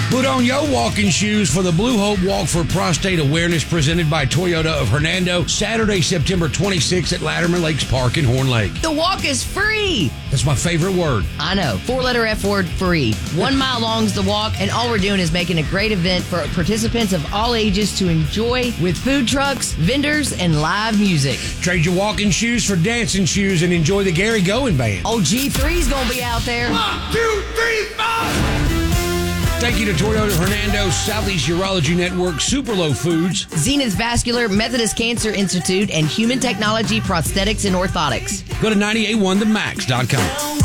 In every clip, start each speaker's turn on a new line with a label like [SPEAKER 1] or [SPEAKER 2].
[SPEAKER 1] Put on your walking shoes for the Blue Hope Walk for Prostate Awareness presented by Toyota of Hernando, Saturday, September 26th at Latterman Lakes Park in Horn Lake.
[SPEAKER 2] The walk is free.
[SPEAKER 1] That's my favorite word.
[SPEAKER 2] I know. 4-letter F word, free. 1 mile long's the walk, and all we're doing is making a great event for participants of all ages to enjoy with food trucks, vendors, and live music.
[SPEAKER 1] Trade your walking shoes for dancing shoes and enjoy the Gary Goin Band.
[SPEAKER 2] Oh, G3's going to be out there.
[SPEAKER 3] 1, 2, 3, 4.
[SPEAKER 1] Thank you to Toyota of Hernando, Southeast Urology Network, Superlow Foods,
[SPEAKER 2] Zenith Vascular, Methodist Cancer Institute, and Human Technology Prosthetics and Orthotics.
[SPEAKER 1] Go to 981themax.com.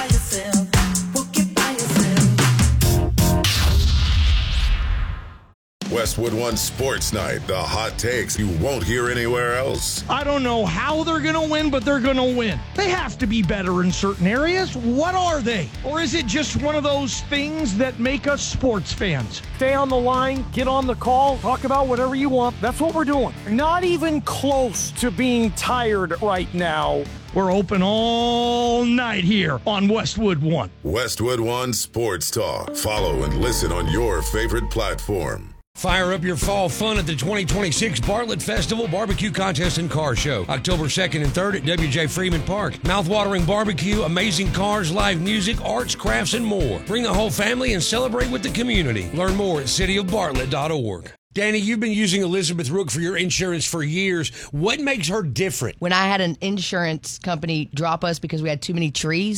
[SPEAKER 4] Westwood One Sports Night, the hot takes you won't hear anywhere else.
[SPEAKER 5] I don't know how they're going to win, but they're going to win. They have to be better in certain areas. What are they? Or is it just one of those things that make us sports fans? Stay on the line, get on the call, talk about whatever you want. That's what we're doing. Not even close to being tired right now. We're open all night here on Westwood One.
[SPEAKER 4] Westwood One Sports Talk. Follow and listen on your favorite platform.
[SPEAKER 1] Fire up your fall fun at the 2026 Bartlett Festival Barbecue Contest and Car Show. October 2nd and 3rd at W.J. Freeman Park. Mouthwatering barbecue, amazing cars, live music, arts, crafts, and more. Bring the whole family and celebrate with the community. Learn more at cityofbartlett.org. Danny, you've been using Elizabeth Rook for your insurance for years. What makes her different?
[SPEAKER 2] When I had an insurance company drop us because we had too many trees,